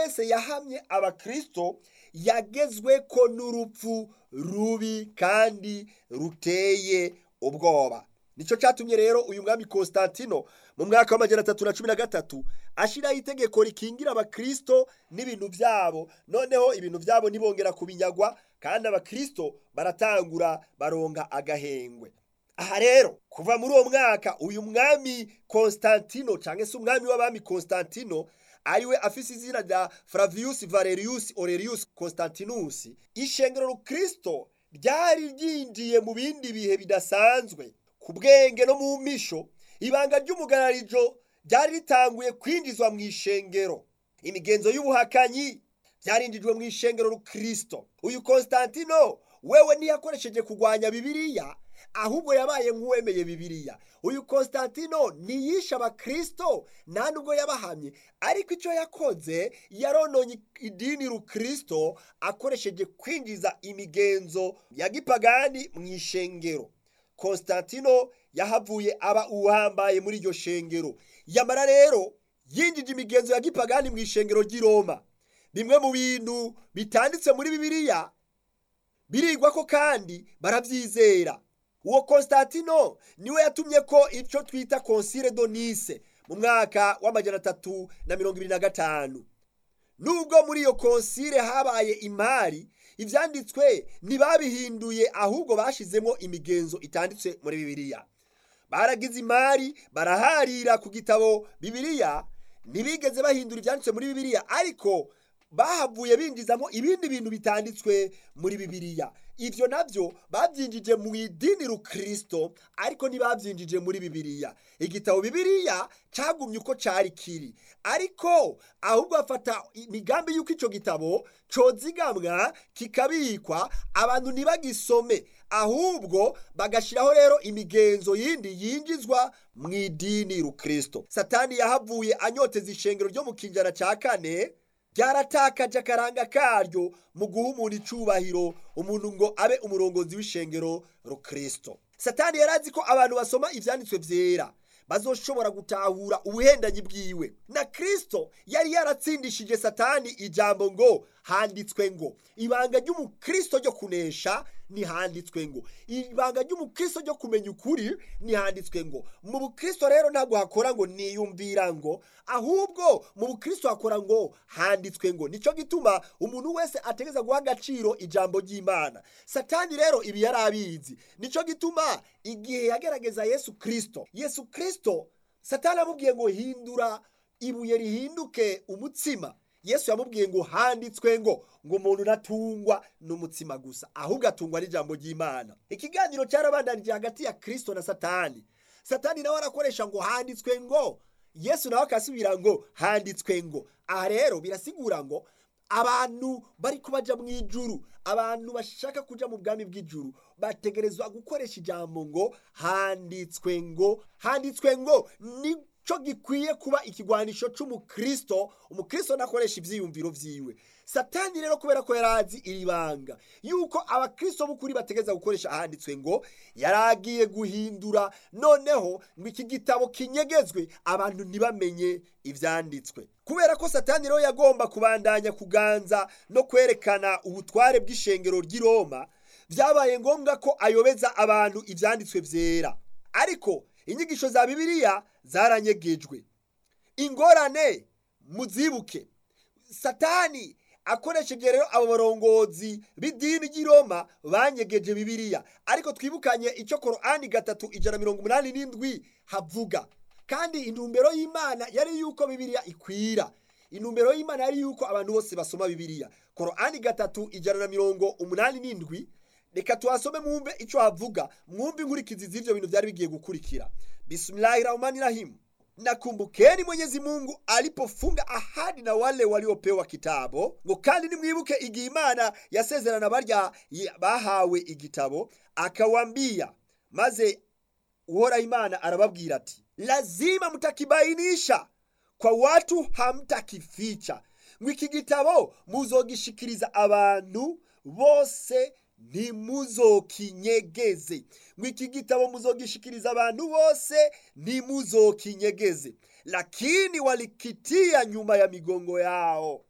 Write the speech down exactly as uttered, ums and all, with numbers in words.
wese yahamye abakristo yagezwe ko n'urupfu rubi kandi ruteye ubwoba. Nico cyatumye rero uyu mwami Konstantino mu mwaka w'amajana atatu na cumi na gatatu ashiraho itegeko rikingira abakristo n'ibintu byabo, noneho ibintu byabo nibongera kubinyagwa kandi abakristo baratangura baronga agahengwe. Aha rero kuva muri uwo mwaka uyu mwami Konstantino canke se umwami w'abami Konstantino ariwe afise izina rya Flavius Valerius Aurelius Constantinus, ishengero rukristo ryari ryinjiye mu bindi bihe bidasanzwe. Ku bwenge no mu misho ibanga ry'umugararijo ryari ritanguye kwinjizwa mu ishengero. Imigenzo y'ubuhakanyi byarinjijwe mu ishengero rukristo. Uyu Konstantino wewe ntiyakoresheje kugwanya Bibiliya, ahubwo yabaye nk'uwemeye Bibiliya. Uyu Konstantino ntiyisha abakristo nta nubwo yabahamye, ariko icyo yakoze yarononye idini rukristo akoresheje kwinjiza imigenzo ya gipagani mu ishengero. Konstantino yahavuye aba uhambaye muri iryo shengero. Yamara rero yinjije imigenzo ya gipagani mu ishengero ry'i Roma. Bimwe mu bintu bitanditse muri Bibiliya birigwa ko kandi baravyizera. Uwo Konstantino niwe yatumye ko ico twita Concile de Nice mu mwaka w'amajana atatu na mirongo ibiri na gatanu. Nubwo muri iyo konsile habaye imari, ivyanditswe ntibabihinduye, ahubwo bashizemo imigenzo itanditse muri Bibiliya. Baragize imari, baraharira ku gitabo Bibiliya, ntibigeze bahindura ivyanditswe muri Bibiliya, ariko bahavuye binjizamo ibindi bintu bitanditswe muri Bibiliya. Ivyo navyo bavyinjije mu idini rukristo, ariko ntibavyinjije muri Bibiliya. Igitabo Bibiliya cagumye uko cari kiri, ariko ahubwo bafata imigambi y'uko ico gitabo cozigamwa kikabikwa, abantu ntibagisome, ahubwo bagashiraho rero imigenzo yindi yinjizwa mu idini rukristo. Satani yahavuye anyoteza ishengero ryo mu kinjana ca kane, ryaratakaje akaranga karyo mu guha umuntu icubahiro, umuntu ngo abe umurongozi w'ishengero rukristo. Satani yarazi ko abantu basoma ivyanditswe vyera bazoshobora gutahura ubuhendanyi bwiwe, na Kristo yari yaratsindishije Satani ijambo ngo handitswe ngo. Ibanga ry'umukristo ryo kunesha ni handitswe ngo. Ibanga ry'umukristo ryo kumenya ukuri ni handitswe ngo. Mu bukristo rero ntabwo hakora ngo niyumvira ngo, ahubwo mu bukristo hakora ngo handitswe ngo. Nico gituma umuntu wese ategeza guha agaciro ijambo ry'Imana. Satani rero ibi yarabizi. Nico gituma igihe yagerageza Yesu Kristo, Yesu Kristo Satani amubwiye ngo hindura ibuye rihinduke umutsima. Yesu yamubwiye ngo handitswe ngo ngo umuntu natungwa n'umutsima gusa, ahubwo atungwa n'ijambo ry'Imana. Ikiganiro cyarabandanije hagati ya Kristo na Satani. Satani nawe arakoresha ngo handitswe ngo, Yesu nawe akasubira ngo handitswe ngo. Aha rero birasigura ngo abantu bari kubaja mu ijuru, abantu bashaka kuja mu bwami bw'ijuru, bategerezwa gukoresha ijambo ngo handitswe ngo. Handitswe ngo ni cyo gikwiye kuba ikigwanisho c'umukristo. Umukristo nakoresha ivyiyumviro vyiwe. Satani rero kubera ko yarazi iribanga yuko abakristo b'ukuri bategeza gukoresha ahanditswe ngo, yaragiye guhindura noneho ngo iki gitabo kinyegezwe abantu ntibamenye ivyanditswe. Kubera ko Satani rero yagomba kubandanya kuganza no kwerekana ubutware bw'ishengero ry'i Roma, vyabaye ngombwa ko ayobeza abantu ivyanditswe vyera. Ariko inyigisho za Bibiliya zaranyegejwe. Ingorane muzibuke, Satani akoresheje rero abo barongozi b'idini ry'i Roma banyegeje Bibiliya. Ariko twibukanye icyo Korani gatatu ijana mirongo umunani n'indwi havuga. Kandi intumbero y'Imana yari yuko Bibiliya ikwira. Intumbero y'Imana yari yuko abantu bose basoma Bibiliya. Korani gatatu ijana mirongo umunani n'indwi, reka tuwasome mwumve ico havuga, mwumve inkurikizi z'ivyo bintu vyari bigiye gukurikira. Bismillahirrahmanirrahim. Nakumbukeni Mwenyezi Mungu alipofunga ahadi na wale waliopewa kitabo, ngo kandi nimwibuke igihe Imana yasezerana barya bahawe igitabo, akawambia, maze Uhoraho Imana arababwira ati, lazima mutakibainisha kwa watu, hamtakificha. Ngo iki gitabo muzogishikiriza abantu bose, ntimuzokinyegeze. Ngo iki gitabo muzogishikiriza abantu bose, ntimuzokinyegeze. Lakini walikitia nyuma ya migongo yao.